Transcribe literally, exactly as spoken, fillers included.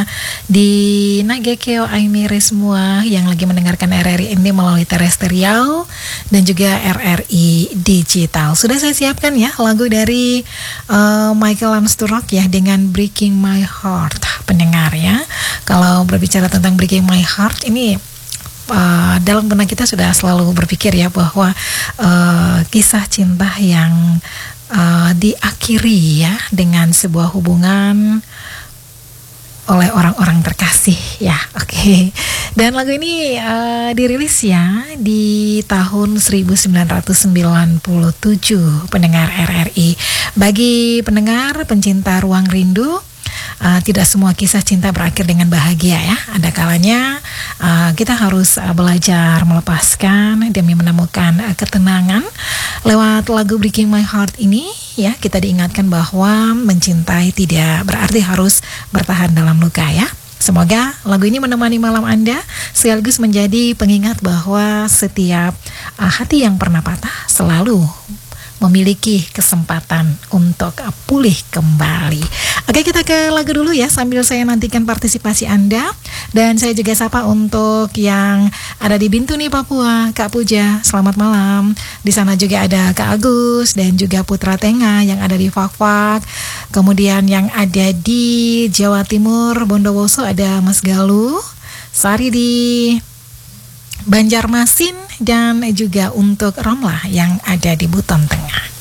juga di Nagekeo Aimere semua yang lagi mendengarkan R R I ini melalui terestrial dan juga R R I digital. Sudah saya siapkan ya lagu dari uh, Michael Lansturrock ya dengan Breaking My Heart, pendengar ya. Kalau berbicara tentang Breaking My Heart ini Uh, dalam benak kita sudah selalu berpikir ya bahwa uh, kisah cinta yang uh, diakhiri ya dengan sebuah hubungan oleh orang-orang terkasih ya, oke. Okay. Dan lagu ini uh, dirilis ya di tahun seribu sembilan ratus sembilan puluh tujuh, pendengar R R I. Bagi pendengar pencinta Ruang Rindu, Uh, tidak semua kisah cinta berakhir dengan bahagia ya. Ada kalanya uh, kita harus uh, belajar melepaskan demi menemukan uh, ketenangan. Lewat lagu Breaking My Heart ini ya, kita diingatkan bahwa mencintai tidak berarti harus bertahan dalam luka ya. Semoga lagu ini menemani malam Anda, sekaligus menjadi pengingat bahwa setiap uh, hati yang pernah patah selalu memiliki kesempatan untuk pulih kembali. Oke, kita ke lagu dulu ya sambil saya nantikan partisipasi Anda. Dan saya juga sapa untuk yang ada di Bintuni, Papua, Kak Puja, selamat malam. Di sana juga ada Kak Agus dan juga Putra Tengah yang ada di Fakfak. Kemudian yang ada di Jawa Timur, Bondowoso ada Mas Galuh, Sari di Banjarmasin, dan juga untuk Romlah yang ada di Buton Tengah.